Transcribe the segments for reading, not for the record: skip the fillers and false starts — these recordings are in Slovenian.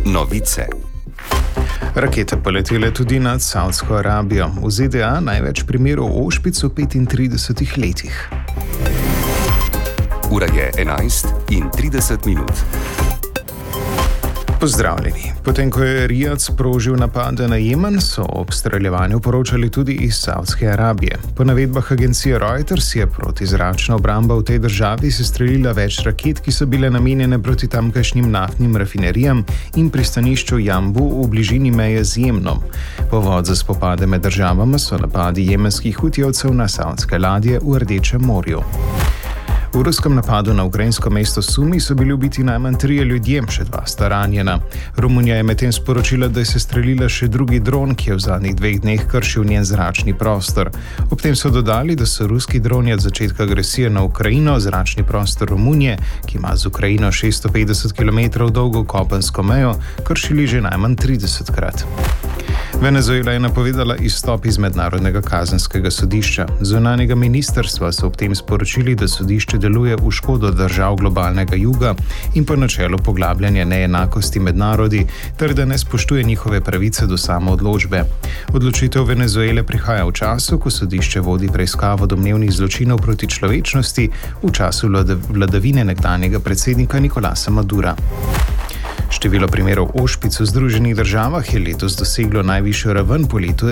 Novice. Rakete poletele tudi nad Savdsko Arabijo. V ZDA največ primerov ošpic v 35 letih. Ura je 11:30. Pozdravljeni. Potem, ko je Rijad sprožil napade na Jemen, so o obstreljevanju poročali tudi iz Savdske Arabije. Po navedbah agencije Reuters je protizračna obramba v tej državi sestrelila več raket, ki so bile namenjene proti tamkajšnjim naftnim rafinerijam in pristanišču Jambu v bližini meje z Jemnom. Povod za spopade med državama so napadi jemenskih hutijevcev na savdske ladje v Rdečem morju. V ruskem napadu na ukrajinsko mesto Sumi so bili ubiti najmanj 3 ljudje, še 2 sta ranjena. Romunija je medtem sporočila, da je sestrelila še drugi dron, ki je v zadnjih 2 dneh kršil njen zračni prostor. Ob tem so dodali, da so ruski droni od začetka agresije na Ukrajino zračni prostor Romunije, ki ima z Ukrajino 650 km dolgo kopensko mejo, kršili že najmanj 30-krat. Venezuela je napovedala izstop iz Mednarodnega kazenskega sodišča. Zunanjega ministrstva so ob tem sporočili, da sodišče deluje v škodo držav globalnega juga in po načelu poglabljanja neenakosti med narodi, ter da ne spoštuje njihove pravice do samoodločbe. Odločitev Venezuele prihaja v času, ko sodišče vodi preiskavo domnevnih zločinov proti človečnosti v času vladavine nekdanjega predsednika Nicolasa Madura. Število primerov ošpic v Združenih državah je letos doseglo najvišjo raven po letu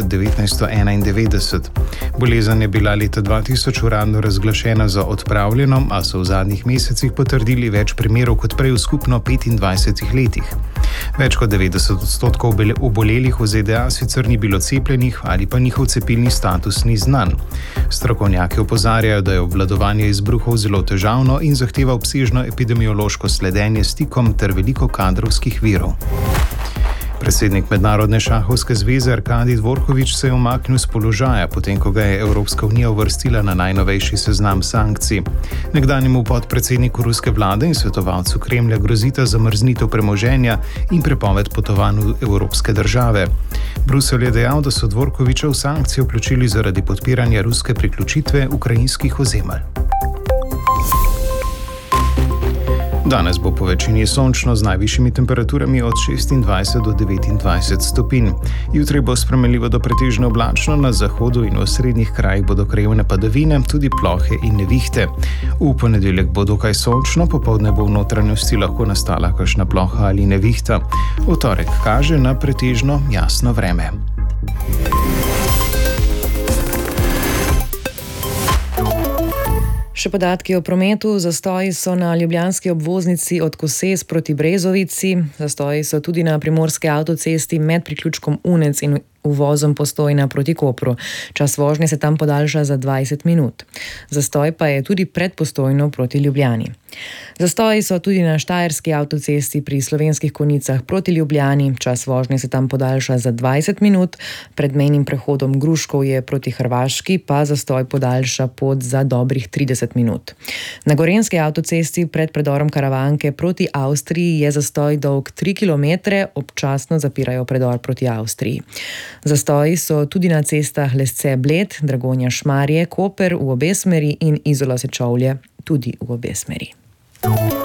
1991. Bolezen je bila leta 2000 uradno razglašena za odpravljeno, a so v zadnjih mesecih potrdili več primerov kot prej v skupno 25 letih. Več kot 90% obolelih v ZDA sicer ni bilo cepljenih ali pa njihov cepilni status ni znan. Strokovnjaki opozarjajo, da je obvladovanje izbruhov zelo težavno in zahteva obsežno epidemiološko sledenje stikom ter veliko kadrovskih virov. Predsednik Mednarodne šahovske zveze Arkadij Dvorković se je umaknil z položaja, potem ko ga je Evropska unija uvrstila na najnovejši seznam sankcij. Nekdanjemu podpredsedniku ruske vlade in svetovalcu Kremlja grozita zamrznitev premoženja in prepoved potovanj v evropske države. Bruselj je dejal, da so Dvorkovića v sankcije vključili zaradi podpiranja ruske priključitve ukrajinskih ozemelj. Danes bo po večini sončno z najvišjimi temperaturami od 26 do 29 stopinj. Jutri bo spremenljivo do pretežno oblačno, na zahodu in v osrednjih krajih bodo krajevne padavine, tudi plohe in nevihte. V ponedeljek bo dokaj sončno, popoldne bo v notranjosti lahko nastala kakšna ploha ali nevihta. V torek kaže na pretežno jasno vreme. Še podatki o prometu. Zastoji so na ljubljanski obvoznici od Koses proti Brezovici. Zastoji so tudi na primorski avtocesti med priključkom Unec in uvozom Postojna proti Kopru. Čas vožnje se tam podaljša za 20 minut. Zastoj pa je tudi pred Postojno proti Ljubljani. Zastoji so tudi na štajerski avtocesti pri Slovenskih Konjicah proti Ljubljani. Čas vožnje se tam podaljša za 20 minut. Pred mejnim prehodom Gruškovje proti Hrvaški pa zastoj podaljša pot za dobrih 30 minut. Na gorenjski avtocesti pred predorom Karavanke proti Avstriji je zastoj dolg 3 km, občasno zapirajo predor proti Avstriji. Zastoji so tudi na cestah Lesce-Bled, Dragonja-Šmarje, Koper v obe smeri in Izola-Sečovlje tudi v obe smeri.